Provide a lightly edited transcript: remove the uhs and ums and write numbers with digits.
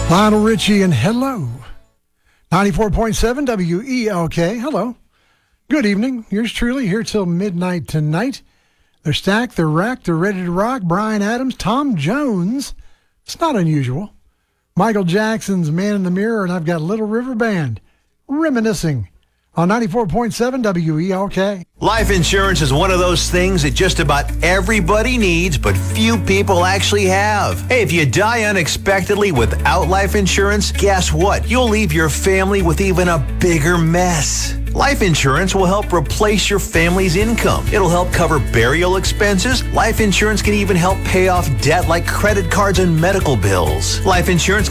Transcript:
Lionel Richie and hello. 94.7 WELK. Hello. Good evening. Yours truly here till midnight tonight. They're stacked, they're racked, they're ready to rock. Bryan Adams, Tom Jones. It's not unusual. Michael Jackson's Man in the Mirror, and I've got Little River Band reminiscing on 94.7 WELK. Life insurance is one of those things that just about everybody needs, but few people actually have. Hey, if you die unexpectedly without life insurance, guess what? You'll leave your family with even a bigger mess. Life insurance will help replace your family's income. It'll help cover burial expenses. Life insurance can even help pay off debt like credit cards and medical bills. Life insurance